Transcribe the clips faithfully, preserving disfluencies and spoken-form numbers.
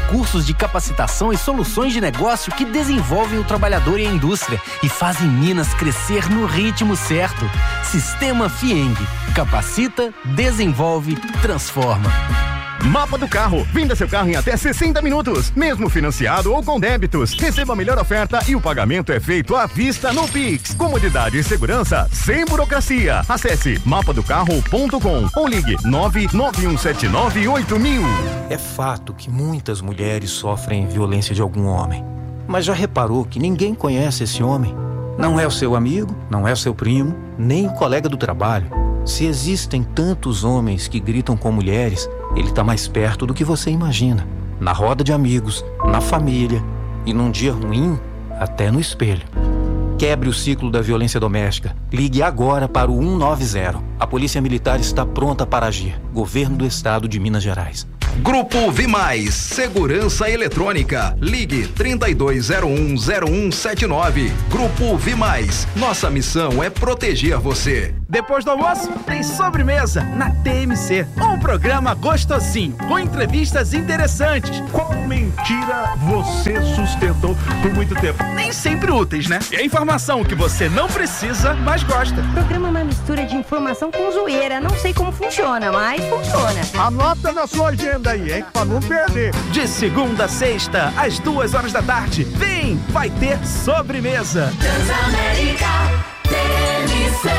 cursos de capacitação e soluções de negócio que desenvolvem o trabalhador e a indústria e fazem Minas crescer no ritmo certo. Sistema Fieng. Capacita, desenvolve, transforma. Mapa do Carro. Venda seu carro em até sessenta minutos, mesmo financiado ou com débitos. Receba a melhor oferta e o pagamento é feito à vista no Pix. Comodidade e segurança sem burocracia. Acesse mapa do carro ponto com ou ligue nove nove um sete nove oito mil. É fato que muitas mulheres sofrem violência de algum homem. Mas já reparou que ninguém conhece esse homem? Não é o seu amigo, não é o seu primo, nem o colega do trabalho. Se existem tantos homens que gritam com mulheres, ele está mais perto do que você imagina. Na roda de amigos, na família e num dia ruim, até no espelho. Quebre o ciclo da violência doméstica. Ligue agora para o um nove zero. A Polícia Militar está pronta para agir. Governo do Estado de Minas Gerais. Grupo Vimais, Segurança Eletrônica. Ligue trinta e dois zero um zero um sete nove. Grupo Vimais, nossa missão é proteger você. Depois do almoço, tem sobremesa na T M C. Um programa gostosinho, com entrevistas interessantes. Qual mentira você sustentou por muito tempo? Nem sempre úteis, né? E a informação que você não precisa, mas gosta. O programa é uma mistura de informação com zoeira. Não sei como funciona, mas funciona. Anota na sua agenda aí, hein? Pra não perder. De segunda a sexta, às duas horas da tarde. Vem, vai ter sobremesa. Transamérica T M C.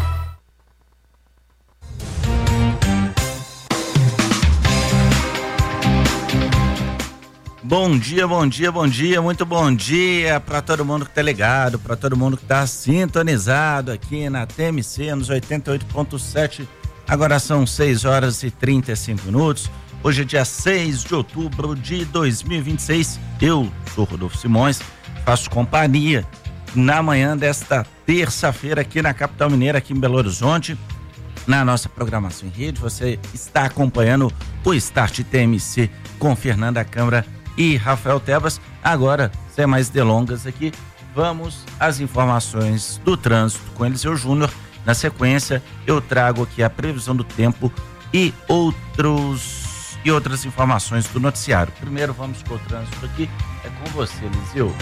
Bom dia, bom dia, bom dia, muito bom dia para todo mundo que tá ligado, para todo mundo que tá sintonizado aqui na T M C nos oitenta e oito ponto sete. Agora são seis horas e trinta e cinco minutos. Hoje é dia seis de outubro de dois mil e vinte e seis. Eu sou Rodolfo Simões, faço companhia na manhã desta terça-feira aqui na capital mineira, aqui em Belo Horizonte, na nossa programação em rede. Você está acompanhando o Start T M C com Fernanda Câmara e Rafael Tebas. Agora, sem mais delongas aqui, vamos às informações do trânsito com Eliseu Júnior. Na sequência, eu trago aqui a previsão do tempo e outros e outras informações do noticiário. Primeiro, vamos com o trânsito aqui. É com você, Eliseu.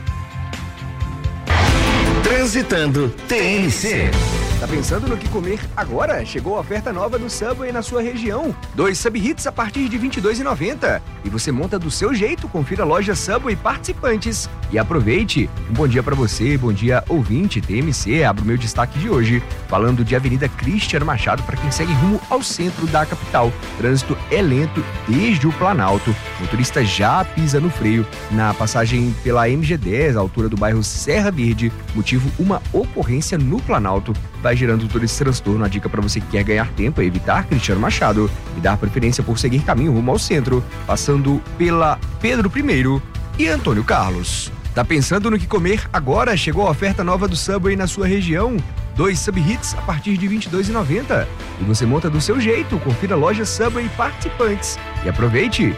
Transitando T M C. Tá pensando no que comer agora? Chegou a oferta nova do Subway na sua região. Dois Sub Hits a partir de vinte e dois reais e noventa centavos. E você monta do seu jeito. Confira a loja Subway participantes. E aproveite. Um bom dia pra você, bom dia ouvinte. T M C abre o meu destaque de hoje, falando de Avenida Cristiano Machado para quem segue rumo ao centro da capital. Trânsito é lento desde o Planalto. O motorista já pisa no freio na passagem pela M G dez, à altura do bairro Serra Verde. Motivo uma ocorrência no Planalto. Vai gerando todo esse transtorno. A dica para você que quer ganhar tempo é evitar Cristiano Machado e dar preferência por seguir caminho rumo ao centro, passando pela Pedro I e Antônio Carlos. Tá pensando no que comer agora? Chegou a oferta nova do Subway na sua região. Dois Sub Hits a partir de vinte e dois reais e noventa centavos. E você monta do seu jeito. Confira a loja Subway participantes. E aproveite!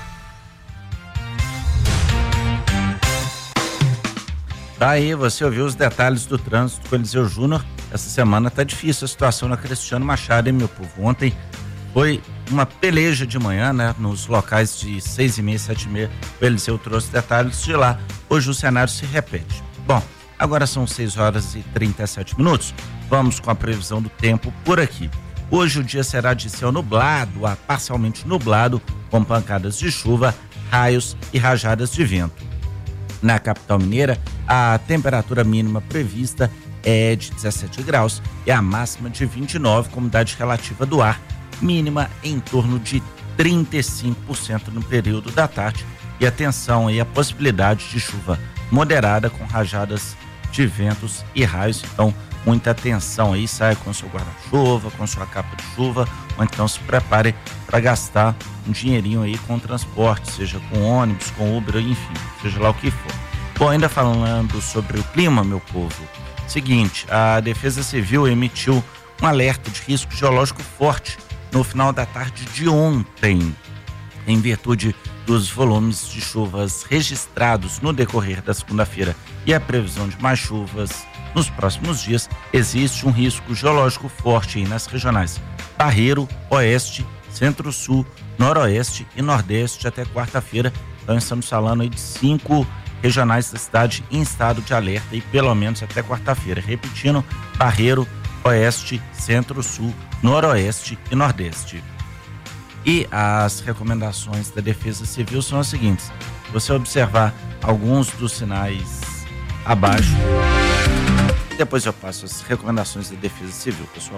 Tá aí, você ouviu os detalhes do trânsito com o Eliseu Júnior. Essa semana tá difícil a situação na Cristiano Machado, hein, meu povo? Ontem foi uma peleja de manhã, né? Nos locais de seis e meia, sete e meia, o Eliseu trouxe detalhes de lá. Hoje o cenário se repete. Bom, agora são seis horas e trinta e sete minutos. Vamos com a previsão do tempo por aqui. Hoje o dia será de céu nublado a parcialmente nublado, com pancadas de chuva, raios e rajadas de vento. Na capital mineira, a temperatura mínima prevista é de dezessete graus e a máxima de vinte e nove, com umidade relativa do ar mínima em torno de trinta e cinco por cento no período da tarde. E atenção aí, a possibilidade de chuva moderada com rajadas de ventos e raios. Então, muita atenção aí, saia com seu guarda-chuva, com sua capa de chuva, ou então se prepare para gastar um dinheirinho aí com transporte, seja com ônibus, com Uber, enfim, seja lá o que for. Bom, ainda falando sobre o clima, meu povo, seguinte, a Defesa Civil emitiu um alerta de risco geológico forte no final da tarde de ontem, em virtude dos volumes de chuvas registrados no decorrer da segunda-feira e a previsão de mais chuvas nos próximos dias. Existe um risco geológico forte aí nas regionais Barreiro, Oeste, Centro-Sul, Noroeste e Nordeste até quarta-feira. Então estamos falando aí de cinco regionais da cidade em estado de alerta e pelo menos até quarta-feira. Repetindo, Barreiro, Oeste, Centro-Sul, Noroeste e Nordeste. E as recomendações da Defesa Civil são as seguintes: você observar alguns dos sinais abaixo, depois eu passo as recomendações da Defesa Civil, pessoal.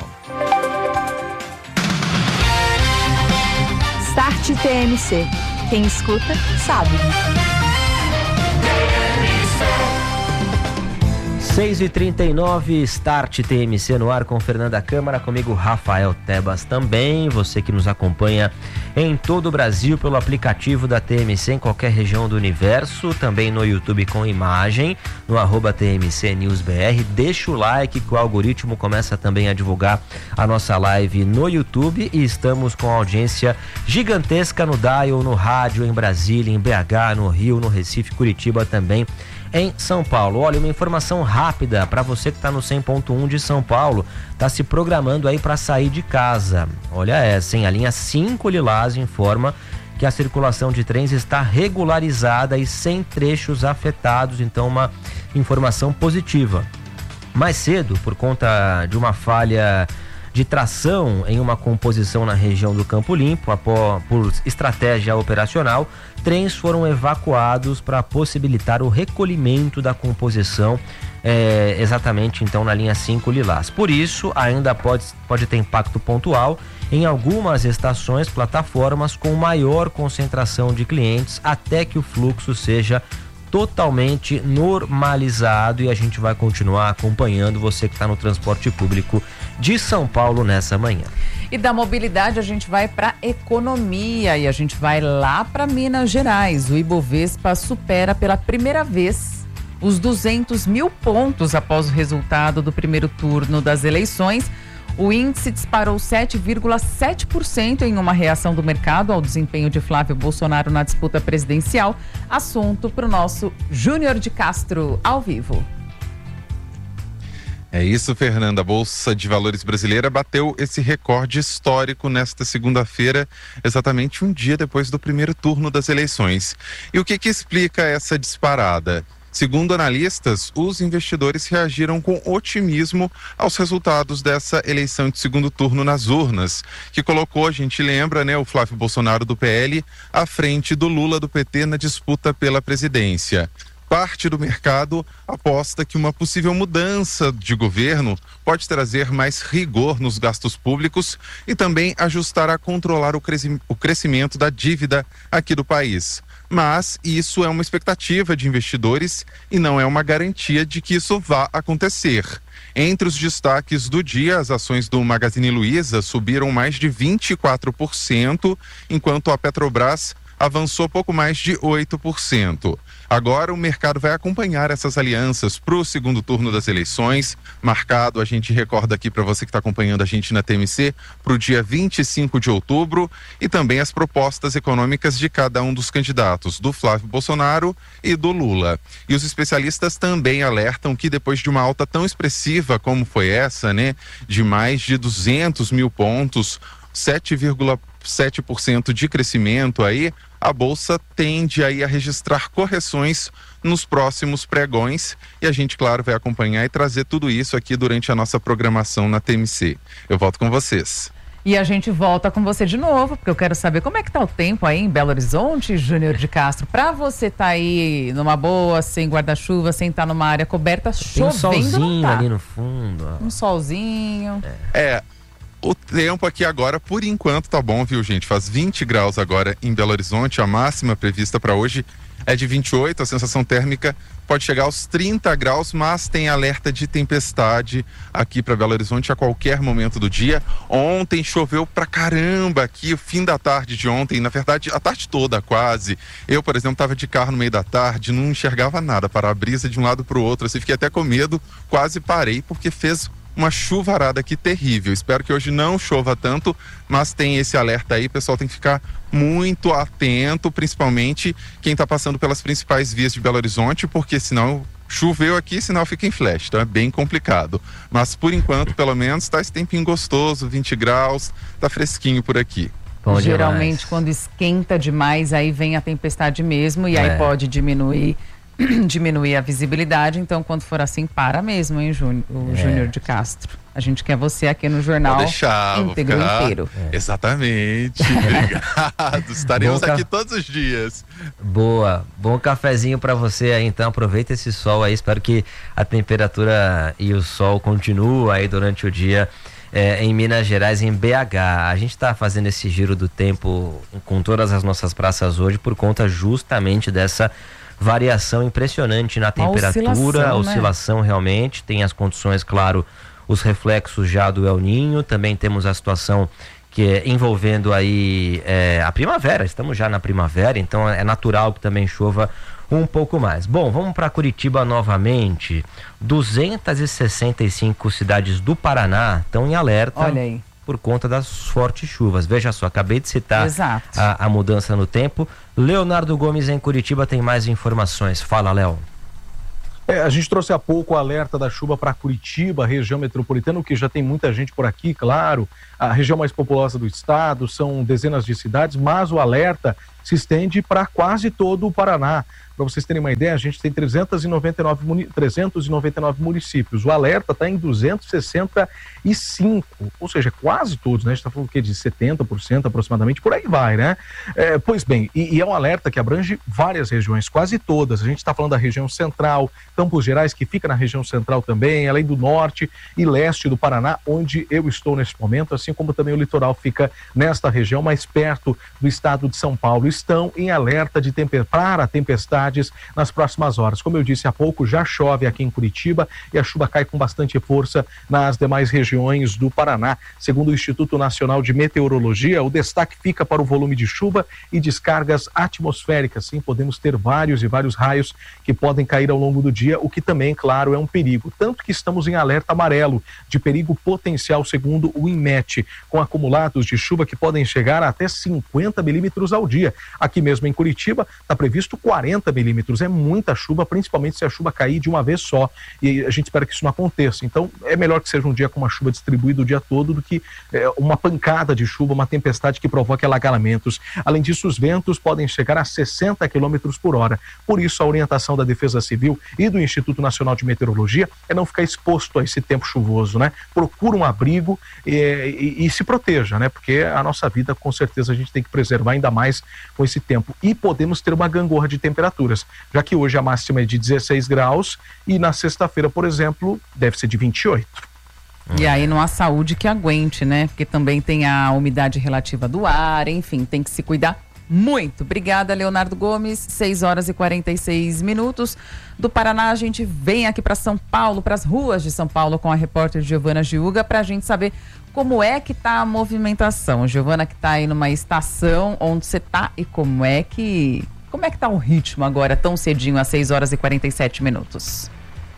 Start T M C. Quem escuta, sabe. seis e trinta e nove, Start T M C no ar com Fernanda Câmara, comigo Rafael Tebas também. Você que nos acompanha em todo o Brasil pelo aplicativo da T M C em qualquer região do universo, também no YouTube com imagem, no arroba T M C News B R. Deixa o like que o algoritmo começa também a divulgar a nossa live no YouTube e estamos com audiência gigantesca no Dial, no rádio, em Brasília, em B H, no Rio, no Recife, Curitiba também, em São Paulo. Olha, uma informação rápida para você que está no cem ponto um de São Paulo, está se programando aí para sair de casa. Olha essa, hein? A linha cinco Lilás informa que a circulação de trens está regularizada e sem trechos afetados, então uma informação positiva. Mais cedo, por conta de uma falha de tração em uma composição na região do Campo Limpo, após, por estratégia operacional, trens foram evacuados para possibilitar o recolhimento da composição, é, exatamente então na linha cinco Lilás. Por isso, ainda pode, pode ter impacto pontual em algumas estações, plataformas com maior concentração de clientes, até que o fluxo seja totalmente normalizado, e a gente vai continuar acompanhando você que está no transporte público de São Paulo nessa manhã. E da mobilidade a gente vai para economia e a gente vai lá para Minas Gerais. O Ibovespa supera pela primeira vez os duzentos mil pontos após o resultado do primeiro turno das eleições. O índice disparou sete vírgula sete por cento em uma reação do mercado ao desempenho de Flávio Bolsonaro na disputa presidencial. Assunto para o nosso Júnior de Castro, ao vivo. É isso, Fernanda. A Bolsa de Valores brasileira bateu esse recorde histórico nesta segunda-feira, exatamente um dia depois do primeiro turno das eleições. E o que que explica essa disparada? Segundo analistas, os investidores reagiram com otimismo aos resultados dessa eleição de segundo turno nas urnas, que colocou, a gente lembra, né, o Flávio Bolsonaro do P L à frente do Lula do P T na disputa pela presidência. Parte do mercado aposta que uma possível mudança de governo pode trazer mais rigor nos gastos públicos e também ajustar a controlar o, cresci- o crescimento da dívida aqui do país. Mas isso é uma expectativa de investidores e não é uma garantia de que isso vá acontecer. Entre os destaques do dia, as ações do Magazine Luiza subiram mais de vinte e quatro por cento, enquanto a Petrobras avançou pouco mais de oito por cento. Agora o mercado vai acompanhar essas alianças para o segundo turno das eleições, marcado, a gente recorda aqui para você que está acompanhando a gente na T M C, para o dia vinte e cinco de outubro, e também as propostas econômicas de cada um dos candidatos, do Flávio Bolsonaro e do Lula. E os especialistas também alertam que depois de uma alta tão expressiva como foi essa, né, de mais de duzentos mil pontos, sete vírgula sete por cento de crescimento aí, a Bolsa tende aí a registrar correções nos próximos pregões, e a gente, claro, vai acompanhar e trazer tudo isso aqui durante a nossa programação na T M C. Eu volto com vocês. E a gente volta com você de novo, porque eu quero saber como é que tá o tempo aí em Belo Horizonte, Júnior de Castro, pra você tá aí numa boa, sem guarda-chuva, sem estar numa área coberta, chovendo. Tem um solzinho não tá. ali no fundo. Ó. Um solzinho. É. é. O tempo aqui agora, por enquanto, tá bom, viu, gente? Faz vinte graus agora em Belo Horizonte. A máxima prevista para hoje é de vinte e oito. A sensação térmica pode chegar aos trinta graus, mas tem alerta de tempestade aqui para Belo Horizonte a qualquer momento do dia. Ontem choveu pra caramba aqui, o fim da tarde de ontem, na verdade, a tarde toda quase. Eu, por exemplo, estava de carro no meio da tarde, não enxergava nada, para a brisa de um lado para o outro. Assim, fiquei até com medo, quase parei, porque fez uma chuvarada aqui terrível. Espero que hoje não chova tanto, mas tem esse alerta aí, o pessoal tem que ficar muito atento, principalmente quem está passando pelas principais vias de Belo Horizonte, porque senão choveu aqui, senão fica em flash, então é bem complicado. Mas por enquanto, pelo menos, está esse tempinho gostoso, vinte graus, tá fresquinho por aqui. Bom Geralmente demais. quando esquenta demais, aí vem a tempestade mesmo e É. aí pode diminuir diminuir a visibilidade. Então quando for assim, para mesmo, hein, Júnior, o É. Júnior de Castro. A gente quer você aqui no jornal Pode deixar, vou íntegro ficar- inteiro. Exatamente. Obrigado. Estaremos Bom ca- aqui todos os dias. Boa, bom cafezinho pra você aí, então aproveita esse sol aí, espero que a temperatura e o sol continuem aí durante o dia é, em Minas Gerais, em B H. A gente está fazendo esse giro do tempo com todas as nossas praças hoje por conta justamente dessa variação impressionante na Uma temperatura, oscilação, a né? oscilação realmente, tem as condições, claro, os reflexos já do El Ninho, também temos a situação que é envolvendo aí é, a primavera, estamos já na primavera, então é natural que também chova um pouco mais. Bom, vamos para Curitiba novamente. duzentas e sessenta e cinco cidades do Paraná estão em alerta. Olha aí. Por conta das fortes chuvas. Veja só, acabei de citar Exato. a, a mudança no tempo. Leonardo Gomes em Curitiba tem mais informações. Fala, Léo. É, a gente trouxe há pouco o alerta da chuva para Curitiba, região metropolitana, o que já tem muita gente por aqui, claro. A região mais populosa do estado, são dezenas de cidades, mas o alerta se estende para quase todo o Paraná. Para vocês terem uma ideia, a gente tem trezentos e noventa e nove, muni- trezentos e noventa e nove municípios. O alerta está em duzentos e sessenta e cinco, ou seja, quase todos, né? A gente está falando o quê? De setenta por cento aproximadamente, por aí vai, né? É, pois bem, e, e é um alerta que abrange várias regiões, quase todas. A gente está falando da região central, Campos Gerais, que fica na região central também, além do norte e leste do Paraná, onde eu estou neste momento, assim como também o litoral fica nesta região, mais perto do estado de São Paulo. Estão em alerta de temper... para tempestades nas próximas horas. Como eu disse há pouco, já chove aqui em Curitiba e a chuva cai com bastante força nas demais regiões do Paraná. Segundo o Instituto Nacional de Meteorologia, o destaque fica para o volume de chuva e descargas atmosféricas. Sim, podemos ter vários e vários raios que podem cair ao longo do dia, o que também, claro, é um perigo. Tanto que estamos em alerta amarelo de perigo potencial, segundo o INMET, com acumulados de chuva que podem chegar a até cinquenta milímetros ao dia. Aqui mesmo em Curitiba está previsto quarenta milímetros. É muita chuva, principalmente se a chuva cair de uma vez só. E a gente espera que isso não aconteça. Então, é melhor que seja um dia com uma chuva distribuída o dia todo do que é, uma pancada de chuva, uma tempestade que provoque alagamentos. Além disso, os ventos podem chegar a sessenta quilômetros por hora. Por isso, a orientação da Defesa Civil e do Instituto Nacional de Meteorologia é não ficar exposto a esse tempo chuvoso, né? Procura um abrigo e, e, e se proteja, né? Porque a nossa vida, com certeza, a gente tem que preservar ainda mais com esse tempo. E podemos ter uma gangorra de temperaturas, já que hoje a máxima é de dezesseis graus e na sexta-feira, por exemplo, deve ser de vinte e oito. E aí não há saúde que aguente, né? Porque também tem a umidade relativa do ar, enfim, tem que se cuidar muito. Obrigada, Leonardo Gomes. seis horas e quarenta e seis minutos. Do Paraná, a gente vem aqui para São Paulo, para as ruas de São Paulo, com a repórter Giovana Giuga, para a gente saber como é que tá a movimentação. Giovana, que tá aí numa estação, onde você tá e como é que... Como é que tá o ritmo agora, tão cedinho, às seis horas e quarenta e sete minutos?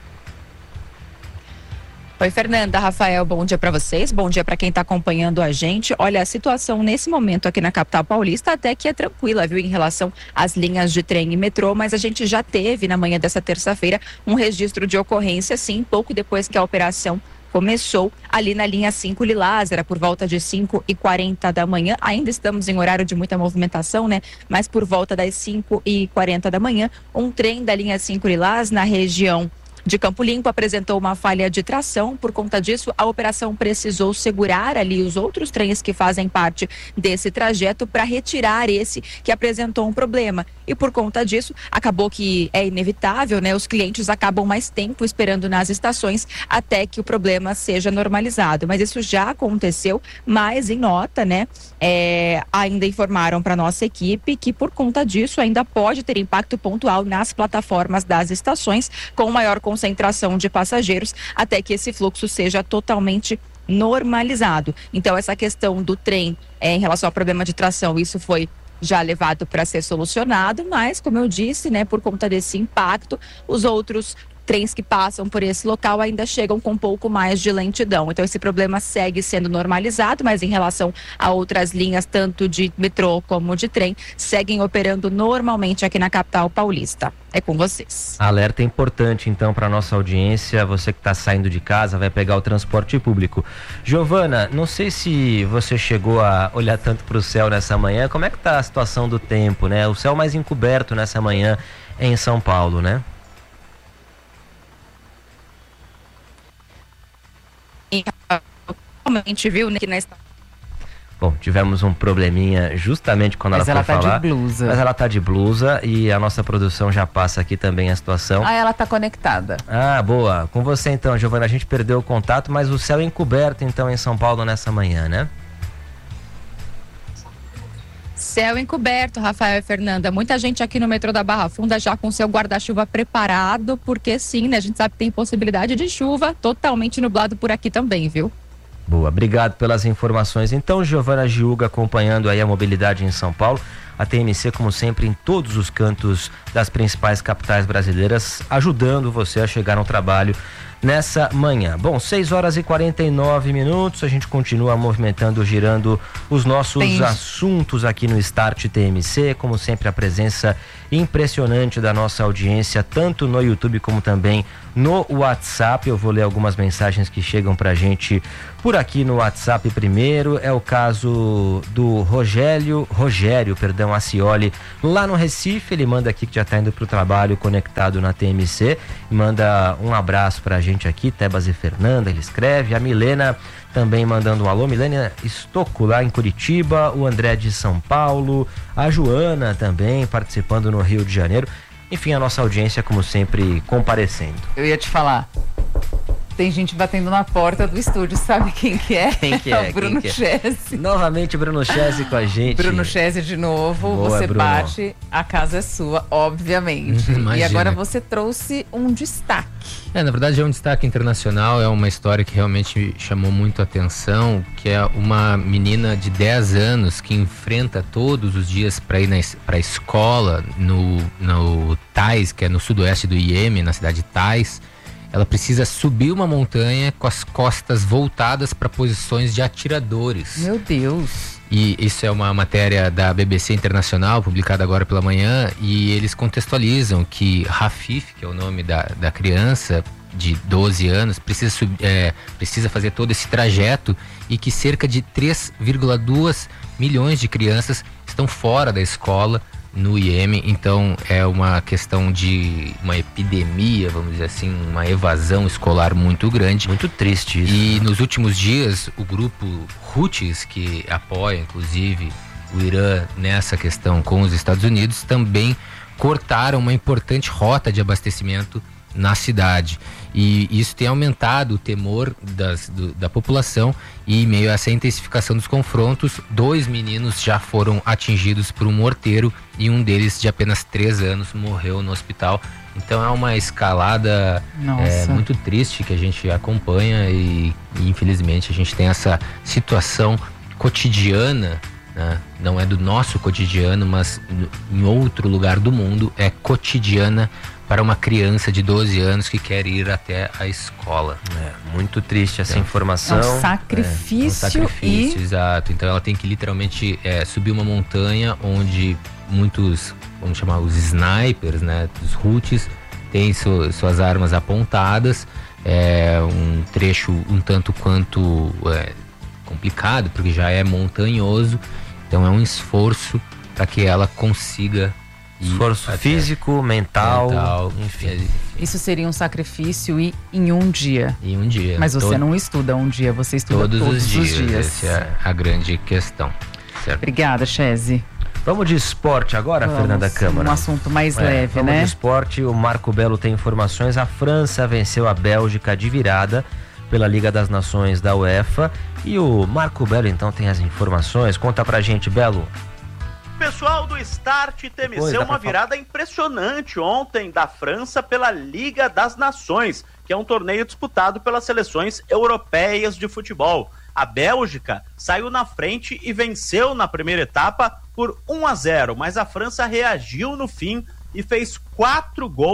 Oi, Fernanda, Rafael, bom dia para vocês, bom dia para quem está acompanhando a gente. Olha, a situação nesse momento aqui na capital paulista até que é tranquila, viu, em relação às linhas de trem e metrô, mas a gente já teve na manhã dessa terça-feira um registro de ocorrência, sim, pouco depois que a operação começou ali na linha cinco Lilás, era por volta de cinco e quarenta da manhã, ainda estamos em horário de muita movimentação, né? Mas por volta das cinco e quarenta da manhã, um trem da linha cinco Lilás na região de Campo Limpo apresentou uma falha de tração. Por conta disso, a operação precisou segurar ali os outros trens que fazem parte desse trajeto para retirar esse que apresentou um problema. E por conta disso, acabou que é inevitável, né? Os clientes acabam mais tempo esperando nas estações até que o problema seja normalizado. Mas isso já aconteceu, mas em nota, né? É, ainda informaram para nossa equipe que por conta disso ainda pode ter impacto pontual nas plataformas das estações, com maior concentração de passageiros, até que esse fluxo seja totalmente normalizado. Então, essa questão do trem é, em relação ao problema de tração, isso foi já levado para ser solucionado, mas, como eu disse, né, por conta desse impacto, os outros trens que passam por esse local ainda chegam com um pouco mais de lentidão. Então esse problema segue sendo normalizado, mas em relação a outras linhas, tanto de metrô como de trem, seguem operando normalmente aqui na capital paulista. É com vocês. Alerta importante então para nossa audiência, você que está saindo de casa, vai pegar o transporte público. Giovana, não sei se você chegou a olhar tanto para o céu nessa manhã, como é que está a situação do tempo, né? O céu mais encoberto nessa manhã em São Paulo, né? Realmente, viu, que na Bom, tivemos um probleminha justamente quando Mas ela ela foi tá falar. de blusa. Mas ela tá de blusa e a nossa produção já passa aqui também a situação. Ah, ela tá conectada. Ah, boa. Com você então, Giovana, a gente perdeu o contato, mas o céu encoberto então em São Paulo nessa manhã, né? Céu encoberto, Rafael e Fernanda. Muita gente aqui no metrô da Barra Funda já com seu guarda-chuva preparado, porque sim, né? A gente sabe que tem possibilidade de chuva, totalmente nublado por aqui também, viu? Boa, obrigado pelas informações. Então, Giovana Giuga acompanhando aí a mobilidade em São Paulo. A T M C, como sempre, em todos os cantos das principais capitais brasileiras, ajudando você a chegar no trabalho nessa manhã. Bom, seis horas e quarenta e nove minutos, a gente continua movimentando, girando os nossos Tem. assuntos aqui no Start T M C, como sempre a presença impressionante da nossa audiência, tanto no YouTube como também no WhatsApp. Eu vou ler algumas mensagens que chegam pra gente por aqui no WhatsApp primeiro. É o caso do Rogério, Rogério, perdão, Acioli, lá no Recife. Ele manda aqui que já tá indo pro trabalho conectado na T M C, manda um abraço pra gente aqui, Tebas e Fernanda, ele escreve. A Milena também mandando um alô, Milena Estocco lá em Curitiba, o André de São Paulo, a Joana também participando no Rio de Janeiro. Enfim, a nossa audiência, como sempre, comparecendo. Eu ia te falar. Tem gente batendo na porta do estúdio, sabe quem que é? Quem que é? É o Bruno Quem que é? Chese. Novamente Bruno Chese com a gente. Bruno Chese de novo, Boa, você Bruno. bate, a casa é sua, obviamente. Imagina. E agora você trouxe um destaque. É, na verdade é um destaque internacional, é uma história que realmente chamou muito a atenção, que é uma menina de dez anos que enfrenta todos os dias para ir para a escola no, no Taiz, que é no sudoeste do Iêmen, na cidade de Taiz. Ela precisa subir uma montanha com as costas voltadas para posições de atiradores. Meu Deus! E isso é uma matéria da B B C Internacional, publicada agora pela manhã, e eles contextualizam que Rafif, que é o nome da, da criança de doze anos, precisa, sub, é, precisa fazer todo esse trajeto e que cerca de três vírgula dois milhões de crianças estão fora da escola no Iêmen. Então é uma questão de uma epidemia, vamos dizer assim, uma evasão escolar muito grande. Muito triste isso. E nos últimos dias o grupo Houthis, que apoia inclusive o Irã nessa questão com os Estados Unidos, também cortaram uma importante rota de abastecimento na cidade. E isso tem aumentado o temor das, do, da população, e em meio a essa intensificação dos confrontos, dois meninos já foram atingidos por um morteiro e um deles, de apenas três anos, morreu no hospital. Então é uma escalada é, muito triste que a gente acompanha e, e infelizmente a gente tem essa situação cotidiana, né? Não é do nosso cotidiano, mas em outro lugar do mundo é cotidiana para uma criança de doze anos que quer ir até a escola. É, muito triste essa é. informação. É um sacrifício. É, um sacrifício, e... exato. Então ela tem que literalmente é, subir uma montanha onde muitos, vamos chamar os snipers, né, dos Houthis, têm su, suas armas apontadas. É um trecho um tanto quanto é, complicado, porque já é montanhoso. Então é um esforço para que ela consiga esforço físico, mental, mental, enfim. Isso seria um sacrifício e em um dia. Em um dia. Mas você todo, não estuda um dia, você estuda todos, todos os dias. Os dias. Essa é a grande questão. Certo? Obrigada, Chese. Vamos de esporte agora, vamos, Fernanda Câmara. Um assunto mais é, leve, vamos né? Vamos de esporte, o Marco Belo tem informações. A França venceu a Bélgica de virada pela Liga das Nações da UEFA. E o Marco Belo então tem as informações. Conta pra gente, Belo. Pessoal do Start T M C, uma virada impressionante ontem da França pela Liga das Nações, que é um torneio disputado pelas seleções europeias de futebol. A Bélgica saiu na frente e venceu na primeira etapa por um a zero, mas a França reagiu no fim e fez quatro gols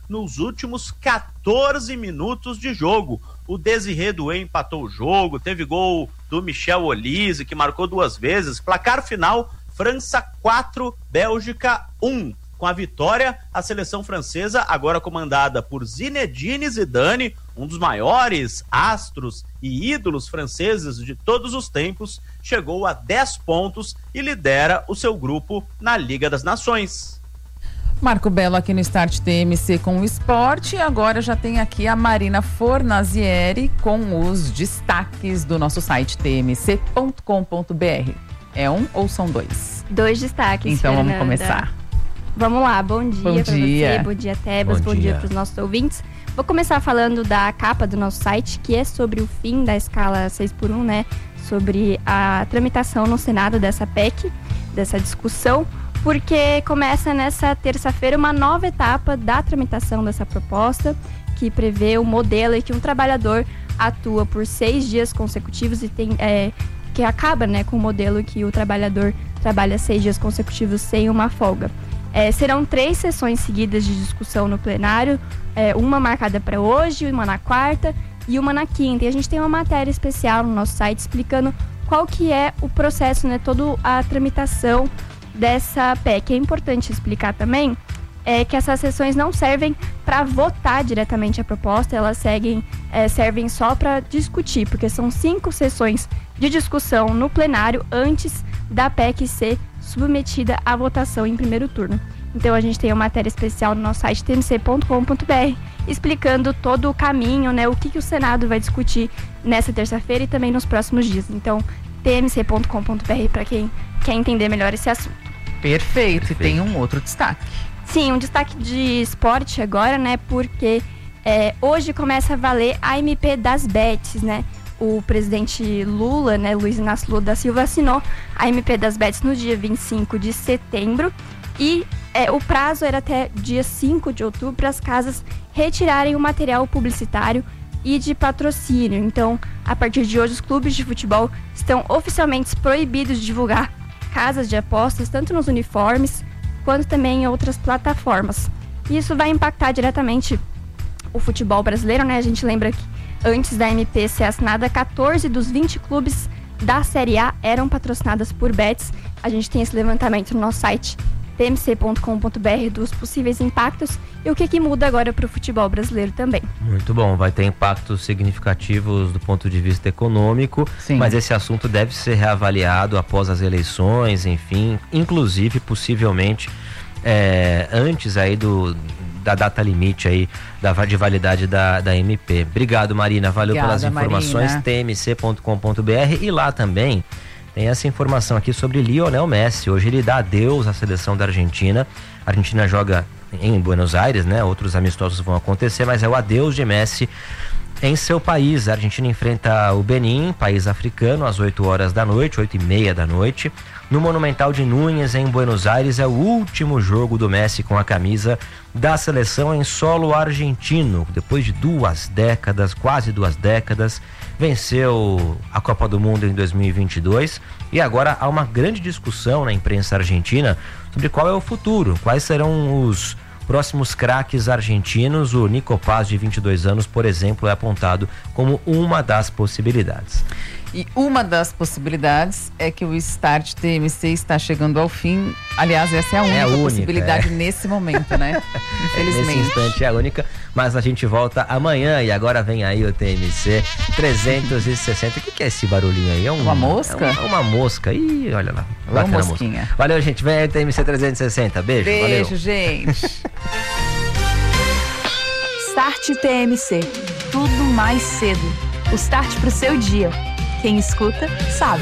nos últimos quatorze minutos de jogo. O Desiré Doué empatou o jogo, teve gol do Michel Olise, que marcou duas vezes. Placar final, França quatro, Bélgica um. Com a vitória, a seleção francesa, agora comandada por Zinedine Zidane, um dos maiores astros e ídolos franceses de todos os tempos, chegou a dez pontos e lidera o seu grupo na Liga das Nações. Marco Belo aqui no Start T M C com o esporte. Agora já tem aqui a Marina Fornazieri com os destaques do nosso site t m c ponto com ponto b r. É um ou são dois? Dois destaques, Então Fernanda. vamos começar. Vamos lá, bom dia Bom pra dia. você, bom dia Tebas, Bom bom, dia dia. para os nossos ouvintes. Vou começar falando da capa do nosso site, que é sobre o fim da escala seis por um, né? Sobre a tramitação no Senado dessa P E C, dessa discussão, porque começa nessa terça-feira uma nova etapa da tramitação dessa proposta, que prevê o modelo em que um trabalhador atua por seis dias consecutivos e tem... É, que acaba, né, com o modelo que o trabalhador trabalha seis dias consecutivos sem uma folga. É, serão três sessões seguidas de discussão no plenário, é, uma marcada para hoje, uma na quarta e uma na quinta. E a gente tem uma matéria especial no nosso site explicando qual que é o processo, né, toda a tramitação dessa P E C. É importante explicar também é, que essas sessões não servem para votar diretamente a proposta, elas seguem, é, servem só para discutir, porque são cinco sessões de discussão no plenário antes da P E C ser submetida à votação em primeiro turno. Então a gente tem uma matéria especial no nosso site t m c ponto com ponto b r explicando todo o caminho, né, o que, que o Senado vai discutir nessa terça-feira e também nos próximos dias. Então t m c ponto com ponto b r para quem quer entender melhor esse assunto. Perfeito. E tem um outro destaque. Sim, um destaque de esporte agora, né, porque é, hoje começa a valer a M P das bets, né? O presidente Lula, né, Luiz Inácio Lula da Silva, assinou a M P das bets no dia vinte e cinco de setembro e é, o prazo era até dia cinco de outubro para as casas retirarem o material publicitário e de patrocínio. Então, a partir de hoje, os clubes de futebol estão oficialmente proibidos de divulgar casas de apostas, tanto nos uniformes quanto também em outras plataformas. E isso vai impactar diretamente o futebol brasileiro, né? A gente lembra que antes da M P ser assinada, quatorze dos vinte clubes da Série A eram patrocinadas por bets. A gente tem esse levantamento no nosso site t m c ponto com ponto b r dos possíveis impactos e o que, que muda agora para o futebol brasileiro também. Muito bom, vai ter impactos significativos do ponto de vista econômico, Sim. mas esse assunto deve ser reavaliado após as eleições, enfim, inclusive possivelmente é, antes aí do, da data limite aí da, de validade da, da M P. Obrigado, Marina, valeu Obrigada, pelas informações, Marina. t m c ponto com ponto b r e lá também tem essa informação aqui sobre Lionel Messi. Hoje ele dá adeus à seleção da Argentina. A Argentina joga em Buenos Aires, né? Outros amistosos vão acontecer, mas é o adeus de Messi em seu país. A Argentina enfrenta o Benin, país africano, às oito horas da noite, oito e meia da noite. No Monumental de Núñez, em Buenos Aires, é o último jogo do Messi com a camisa da seleção em solo argentino. Depois de duas décadas, quase duas décadas, venceu a Copa do Mundo em dois mil e vinte e dois e agora há uma grande discussão na imprensa argentina sobre qual é o futuro, quais serão os próximos craques argentinos. O Nico Paz, de vinte e dois anos, por exemplo, é apontado como uma das possibilidades. E uma das possibilidades é que o Start T M C está chegando ao fim. Aliás, essa é a única, é a única possibilidade é. nesse momento, né? Infelizmente. Nesse instante é a única, mas a gente volta amanhã e agora vem aí o T M C trezentos e sessenta. O que, que é esse barulhinho aí? É um, uma mosca? É uma, uma mosca. Ih, olha lá. Uma mosquinha. Mosca. Valeu, gente. Vem aí o T M C trezentos e sessenta. Beijo. Beijo, valeu. gente. Start T M C. Tudo mais cedo. O start pro seu dia. Quem escuta, sabe.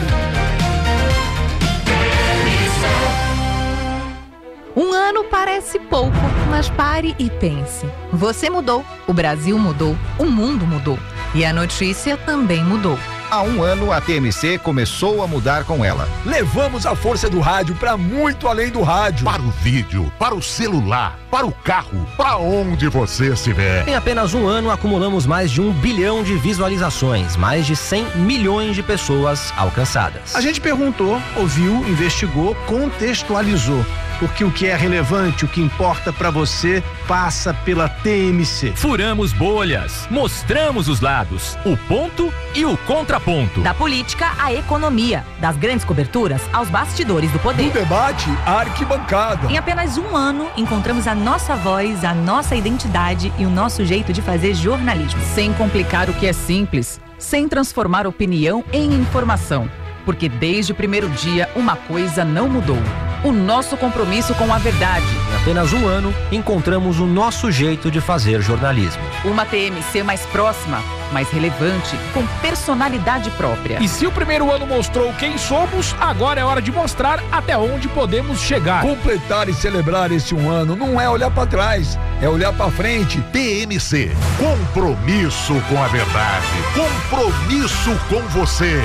Um ano parece pouco, mas pare e pense. Você mudou, o Brasil mudou, o mundo mudou. E a notícia também mudou. Há um ano, a T M C começou a mudar com ela. Levamos a força do rádio para muito além do rádio. Para o vídeo, para o celular, para o carro, para onde você estiver. Em apenas um ano, acumulamos mais de um bilhão de visualizações, mais de cem milhões de pessoas alcançadas. A gente perguntou, ouviu, investigou, contextualizou. Porque o que é relevante, o que importa para você, passa pela T M C. Furamos bolhas, mostramos os lados, o ponto e o contraponto. Da política à economia, das grandes coberturas aos bastidores do poder. Do debate à arquibancada. Em apenas um ano, encontramos a nossa voz, a nossa identidade e o nosso jeito de fazer jornalismo. Sem complicar o que é simples, sem transformar opinião em informação. Porque desde o primeiro dia, uma coisa não mudou. O nosso compromisso com a verdade. Em apenas um ano, encontramos o nosso jeito de fazer jornalismo. Uma T M C mais próxima, mais relevante, com personalidade própria. E se o primeiro ano mostrou quem somos, agora é hora de mostrar até onde podemos chegar. Completar e celebrar esse um ano não é olhar para trás, é olhar para frente. T M C, compromisso com a verdade, compromisso com você.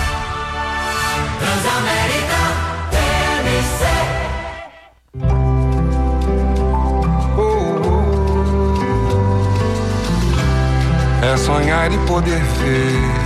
Transamérica T M C. É sonhar e poder ver